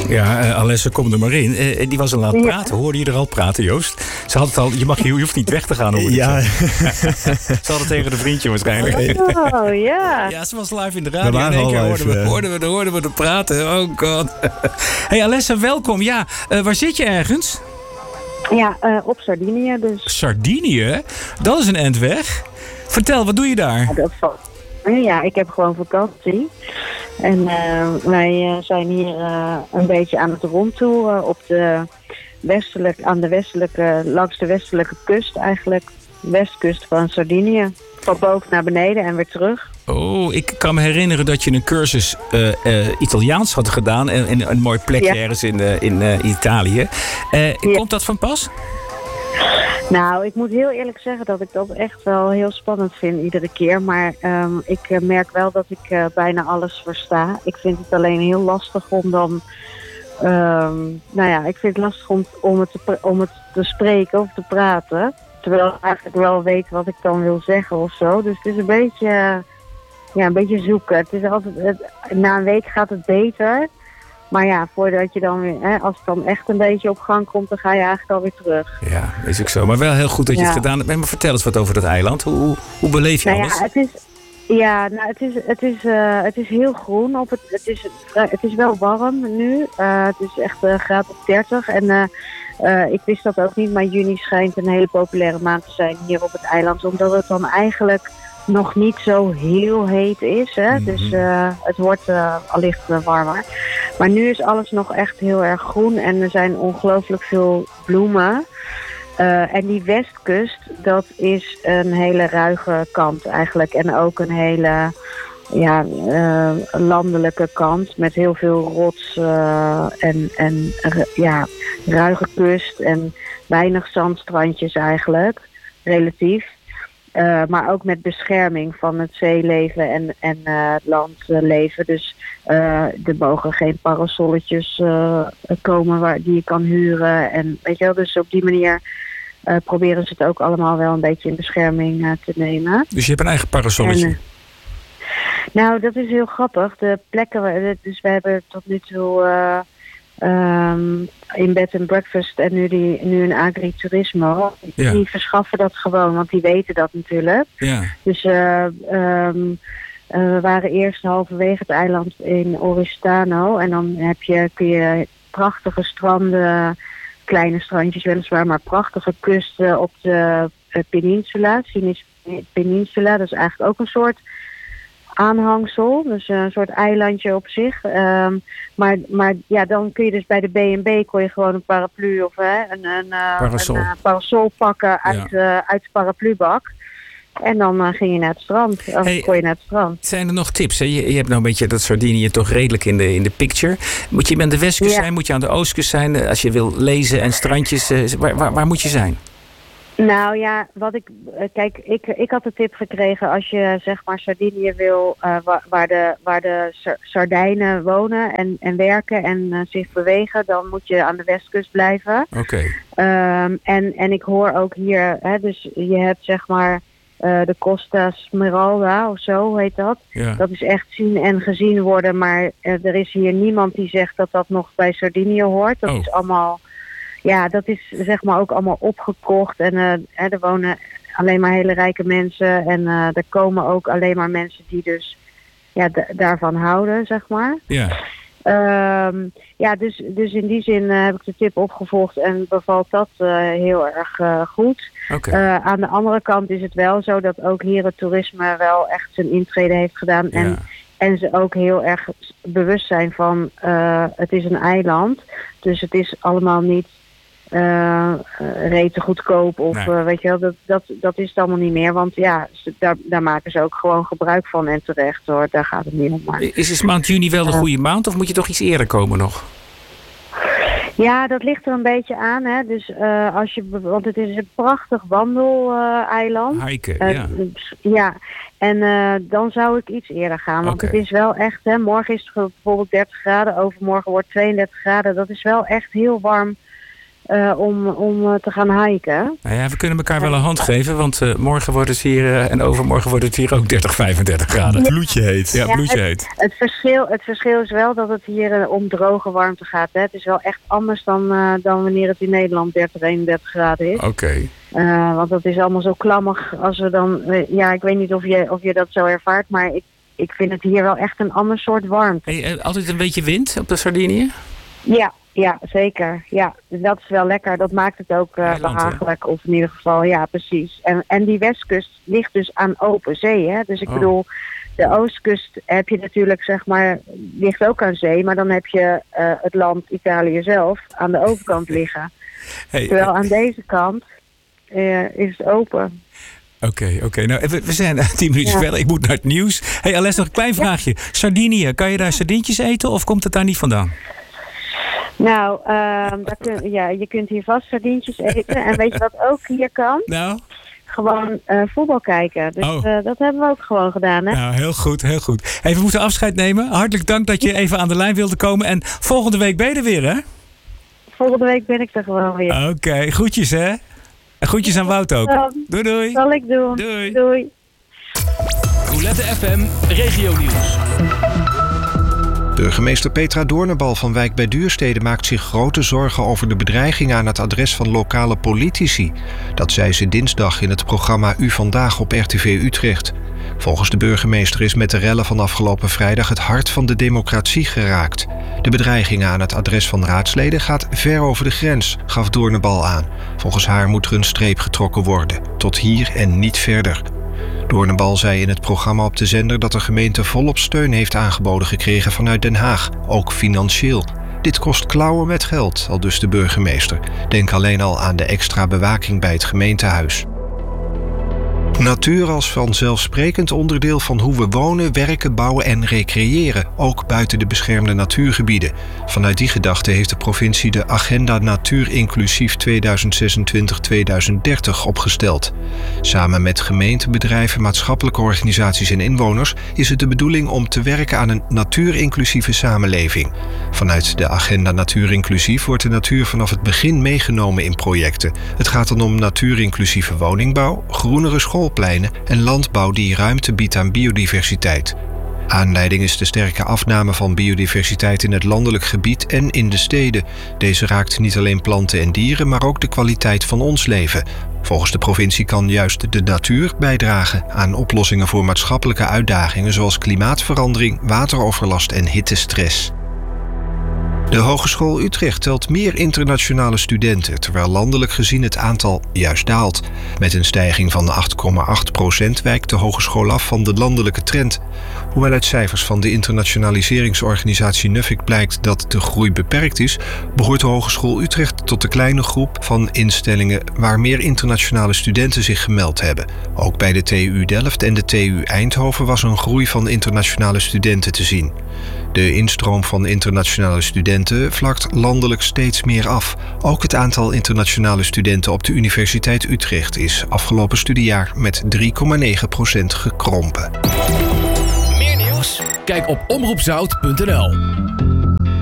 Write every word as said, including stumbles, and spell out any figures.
Ja, uh, Alessa, kom er maar in. Uh, die was al aan het praten. Ja. Hoorde je er al praten, Joost? Ze had het al. Je, mag, je hoeft niet weg te gaan. Hoor ja. Ze had het tegen de vriendje waarschijnlijk. Oh, ja. Ja, ze was live in de radio. In één keer hoorden we, hoorden, we, hoorden we er praten. Oh god. Hey Alessa, welkom. Ja, uh, waar zit je ergens? Ja, uh, op Sardinië dus. Sardinië? Dat is een end weg. Vertel, wat doe je daar? Ja, dat valt. Ja, ik heb gewoon vakantie. En uh, wij uh, zijn hier uh, een beetje aan het rondtoeren uh, op de westelijk, aan de westelijke, langs de westelijke kust eigenlijk. Westkust van Sardinië. Van boven naar beneden en weer terug. Oh, ik kan me herinneren dat je een cursus uh, uh, Italiaans had gedaan. En, en een mooi plekje ja. ergens in, uh, in uh, Italië. Uh, ja. Komt dat van pas? Nou, ik moet heel eerlijk zeggen dat ik dat echt wel heel spannend vind iedere keer. Maar um, ik uh, merk wel dat ik uh, bijna alles versta. Ik vind het alleen heel lastig om dan... Um, nou ja, ik vind het lastig om, om, het te, om het te spreken of te praten. Terwijl ik eigenlijk wel weet wat ik dan wil zeggen of zo. Dus het is een beetje, uh, ja, een beetje zoeken. Het is altijd, het, na een week gaat het beter. Maar ja, voordat je dan weer, hè, als het dan echt een beetje op gang komt, dan ga je eigenlijk alweer terug. Ja, is ook zo. Maar wel heel goed dat je ja. het gedaan hebt. Maar vertel eens wat over dat eiland. Hoe, hoe, hoe beleef je nou alles? Ja, het is, ja, nou, het is, het is, uh, het is heel groen. Op het, het, is, het is wel warm nu. Uh, het is echt uh, graad op dertig. En uh, uh, ik wist dat ook niet, maar juni schijnt een hele populaire maand te zijn hier op het eiland. Omdat het dan eigenlijk nog niet zo heel heet is. Hè? Mm-hmm. Dus uh, het wordt uh, allicht uh, warmer. Maar nu is alles nog echt heel erg groen en er zijn ongelooflijk veel bloemen. Uh, en die westkust, dat is een hele ruige kant eigenlijk. En ook een hele ja, uh, landelijke kant met heel veel rots uh, en, en uh, ja, ruige kust en weinig zandstrandjes eigenlijk, relatief. Uh, maar ook met bescherming van het zeeleven en, en uh, het landleven. Dus uh, er mogen geen parasolletjes uh, komen waar, die je kan huren. En weet je wel, dus op die manier uh, proberen ze het ook allemaal wel een beetje in bescherming uh, te nemen. Dus je hebt een eigen parasolletje? En, uh, nou, dat is heel grappig. De plekken, dus we hebben tot nu toe uh, um, in bed and breakfast en nu, die, nu een agriturismo. Ja. Die verschaffen dat gewoon, want die weten dat natuurlijk. Ja. Dus uh, um, uh, we waren eerst halverwege het eiland in Oristano. En dan heb je, kun je prachtige stranden, kleine strandjes weliswaar, maar prachtige kusten op de uh, peninsula. Sinis Peninsula, dat is eigenlijk ook een soort aanhangsel, dus een soort eilandje op zich. Um, maar, maar ja, dan kun je dus bij de B en B kon je gewoon een paraplu of hè, een, een, parasol. een uh, parasol pakken uit, ja. uh, uit de paraplubak. En dan uh, ging je naar het strand. Of hey, kon je naar het strand. Zijn er nog tips? Hè? Je, je hebt nou een beetje dat Sardinië toch redelijk in de, in de picture. Moet je aan de westkust ja. zijn? Moet je aan de oostkust zijn? Als je wil lezen en strandjes, uh, waar, waar, waar moet je zijn? Nou ja, wat ik kijk, ik, ik had de tip gekregen als je zeg maar Sardinië wil, uh, waar, waar de, waar de Sardijnen wonen en, en werken en uh, zich bewegen, dan moet je aan de westkust blijven. Oké. Okay. Um, en, en ik hoor ook hier, hè, dus je hebt zeg maar uh, de Costa Smeralda of zo, hoe heet dat? Ja. Dat is echt zien en gezien worden, maar uh, er is hier niemand die zegt dat dat nog bij Sardinië hoort. Dat oh. is allemaal... Ja, dat is zeg maar ook allemaal opgekocht. En uh, hè, er wonen alleen maar hele rijke mensen. En uh, er komen ook alleen maar mensen die dus ja, d- daarvan houden, zeg maar. Ja. Um, ja, dus, dus in die zin uh, heb ik de tip opgevolgd en bevalt dat uh, heel erg uh, goed. Okay. Uh, aan de andere kant is het wel zo dat ook hier het toerisme wel echt zijn intrede heeft gedaan. En, ja. en ze ook heel erg bewust zijn van uh, het is een eiland. Dus het is allemaal niet Uh, rete goedkoop of nee. uh, weet je wel, dat, dat, dat is het allemaal niet meer. Want ja, daar, daar maken ze ook gewoon gebruik van en terecht hoor, daar gaat het niet om. Maar. Is is maand juni wel een goede maand of moet je toch iets eerder komen nog? Ja, dat ligt er een beetje aan. Hè. Dus uh, als je, want het is een prachtig wandeleiland. Uh, Hiken, uh, ja. Ja, en uh, dan zou ik iets eerder gaan. Want okay. het is wel echt, hè, morgen is het bijvoorbeeld dertig graden, overmorgen wordt tweeëndertig graden. Dat is wel echt heel warm uh, om, om uh, te gaan hiken. Nou ja, we kunnen elkaar wel een hand geven, want uh, morgen wordt het hier uh, en overmorgen wordt het hier ook dertig, vijfendertig graden. Ja. Bloedje heet. Ja, ja bloedje het, heet. Het verschil, het verschil is wel dat het hier uh, om droge warmte gaat. Hè. Het is wel echt anders dan, uh, dan wanneer het in Nederland dertig, eenendertig graden is. Oké. Okay. Uh, want dat is allemaal zo klammig als we dan... Uh, ja, ik weet niet of je, of je dat zo ervaart, maar ik, ik vind het hier wel echt een ander soort warmte. Hey, altijd een beetje wind op de Sardinië? Ja, ja, zeker. Ja, dat is wel lekker. Dat maakt het ook uh, behagelijk. Of in ieder geval, ja, precies. En, en die westkust ligt dus aan open zee, hè. Dus ik oh. bedoel, de oostkust heb je natuurlijk, zeg maar, ligt ook aan zee. Maar dan heb je uh, het land Italië zelf aan de overkant liggen. Hey, Terwijl aan deze kant uh, is het open. Oké, okay, oké. Okay. Nou, we, we zijn tien minuten ja. verder. Ik moet naar het nieuws. Hey, Alessa, nog een klein vraagje. Ja. Sardinië, kan je daar sardientjes eten of komt het daar niet vandaan? Nou, uh, daar kun, ja, je kunt hier vast sardientjes eten. En weet je wat ook hier kan? Nou? Gewoon uh, voetbal kijken. Dus oh. uh, dat hebben we ook gewoon gedaan, hè? Nou, heel goed, heel goed. Hey, we moeten afscheid nemen. Hartelijk dank dat je even aan de lijn wilde komen. En volgende week ben je er weer, hè? Volgende week ben ik er gewoon weer. Oké, okay, groetjes, hè? En groetjes aan Wout ook. Um, doei, doei. Zal ik doen. Doei. Doei. Roulette F M, Regionieuws. Burgemeester Petra Doornenbal van Wijk bij Duurstede maakt zich grote zorgen over de bedreigingen aan het adres van lokale politici. Dat zei ze dinsdag in het programma U Vandaag op R T V Utrecht. Volgens de burgemeester is met de rellen van afgelopen vrijdag het hart van de democratie geraakt. De bedreigingen aan het adres van raadsleden gaat ver over de grens, gaf Doornenbal aan. Volgens haar moet er een streep getrokken worden, tot hier en niet verder. Doornenbal zei in het programma op de zender dat de gemeente volop steun heeft aangeboden gekregen vanuit Den Haag, ook financieel. Dit kost klauwen met geld, aldus de burgemeester. Denk alleen al aan de extra bewaking bij het gemeentehuis. Natuur als vanzelfsprekend onderdeel van hoe we wonen, werken, bouwen en recreëren, ook buiten de beschermde natuurgebieden. Vanuit die gedachte heeft de provincie de Agenda Natuur Inclusief tweeduizend zesentwintig tot tweeduizend dertig opgesteld. Samen met gemeenten, bedrijven, maatschappelijke organisaties en inwoners is het de bedoeling om te werken aan een natuurinclusieve samenleving. Vanuit de Agenda Natuur Inclusief wordt de natuur vanaf het begin meegenomen in projecten. Het gaat dan om natuurinclusieve woningbouw, groenere school en landbouw die ruimte biedt aan biodiversiteit. Aanleiding is de sterke afname van biodiversiteit in het landelijk gebied en in de steden. Deze raakt niet alleen planten en dieren, maar ook de kwaliteit van ons leven. Volgens de provincie kan juist de natuur bijdragen aan oplossingen voor maatschappelijke uitdagingen zoals klimaatverandering, wateroverlast en hittestress. De Hogeschool Utrecht telt meer internationale studenten, terwijl landelijk gezien het aantal juist daalt. Met een stijging van acht komma acht procent wijkt de hogeschool af van de landelijke trend. Hoewel uit cijfers van de internationaliseringsorganisatie Nuffic blijkt dat de groei beperkt is, behoort de Hogeschool Utrecht tot de kleine groep van instellingen waar meer internationale studenten zich gemeld hebben. Ook bij de T U Delft en de T U Eindhoven was een groei van internationale studenten te zien. De instroom van internationale studenten vlakt landelijk steeds meer af. Ook het aantal internationale studenten op de Universiteit Utrecht is afgelopen studiejaar met drie komma negen procent gekrompen. Meer nieuws? Kijk op omroep zout punt n l.